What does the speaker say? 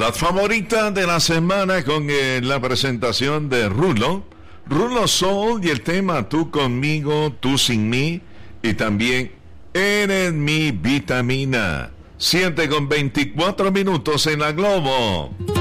Las favoritas de la semana con la presentación de Rulo Soul y el tema Tú conmigo, tú sin mí, y también Eres mi vitamina. 7:24 en la Globo.